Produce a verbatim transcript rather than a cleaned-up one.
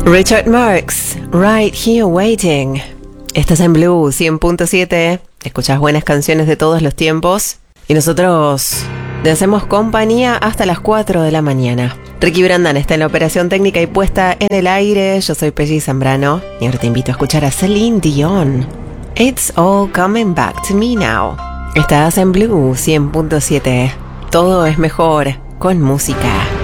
Richard Marx, Right Here Waiting. Estás en Blue cien punto siete. Escuchás buenas canciones de todos los tiempos. Y nosotros te hacemos compañía hasta las cuatro de la mañana. Ricky Brandan está en la operación técnica y puesta en el aire. Yo soy Pelli Zambrano. Y ahora te invito a escuchar a Celine Dion. It's all coming back to me now. Estás en Blue cien punto siete. Todo es mejor con música.